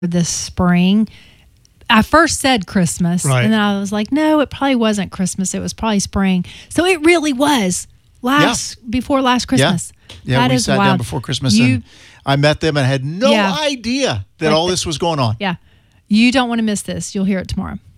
this spring. I first said Christmas, Right. and then I was like, no, it probably wasn't Christmas. It was probably spring. So it really was before last Christmas. Yeah, we sat down before Christmas, and I met them and had no idea that all this was going on. Yeah. You don't want to miss this. You'll hear it tomorrow.